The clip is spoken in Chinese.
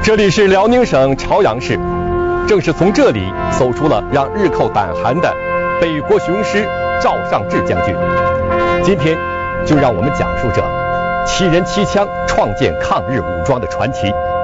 这里是辽宁省朝阳市，正是从这里走出了让日寇胆寒的北国雄师赵尚志将军。今天就让我们讲述这7人7枪创建抗日武装的传奇，